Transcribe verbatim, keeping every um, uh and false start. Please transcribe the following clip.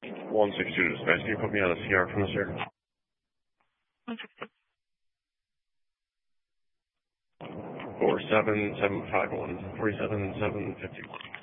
one six two to dispatch. Can you put me on a C R from the sir? Four seven seven five one forty seven seven fifty one.